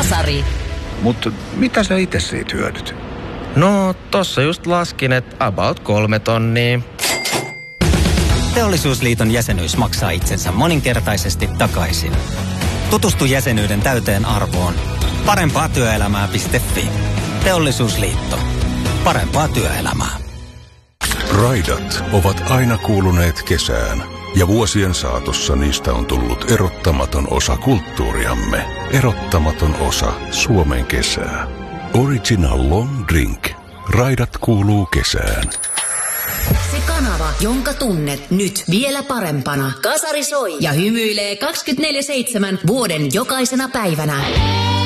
Kasari. Mutta mitä sä itse siitä hyödyt? No, tossa just laskin, että about 3 tonnia. Teollisuusliiton jäsenyys maksaa itsensä moninkertaisesti takaisin. Tutustu jäsenyyden täyteen arvoon. Parempaatyöelämää.fi. Teollisuusliitto. Parempaa työelämää. Raidat ovat aina kuuluneet kesään, ja vuosien saatossa niistä on tullut erottamaton osa kulttuuriamme. Erottamaton osa Suomen kesää. Original Long Drink. Raidat kuuluu kesään. Se kanava, jonka tunnet nyt vielä parempana. Kasari soi ja hymyilee 24/7 vuoden jokaisena päivänä.